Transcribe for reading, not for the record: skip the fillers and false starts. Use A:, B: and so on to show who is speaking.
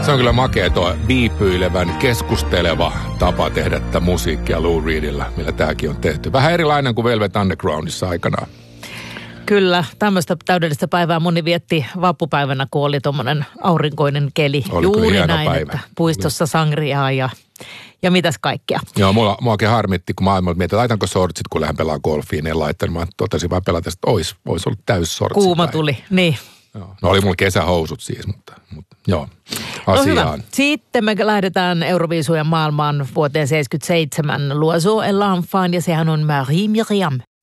A: Se on kyllä makea tuo viipyilevän, keskusteleva tapa tehdä tätä musiikkia Lou Reedillä, millä tämäkin on tehty. Vähän erilainen kuin Velvet Undergroundissa aikanaan.
B: Kyllä, tämmöistä täydellistä päivää moni vietti vappupäivänä, kun oli tuommoinen aurinkoinen keli.
A: Oli
B: juuri
A: hieno
B: näin,
A: päivä.
B: että puistossa sangriaa ja mitäs kaikkea.
A: Joo, muakin harmitti, kun maailmalta mietin, laitanko sortsit, kun lähden pelaa golfiin. En laittanut, mä totesin vaan pelata, että olisi ollut täys sortsit.
B: Kuuma tuli, niin.
A: Joo. No oli mulla kesähousut siis, mutta joo, asiaan.
B: No hyvä. Sitten me lähdetään Euroviisujen maailmaan vuoteen 1977. L'Oiseau et l'Enfant, ja sehän on Marie Myriam.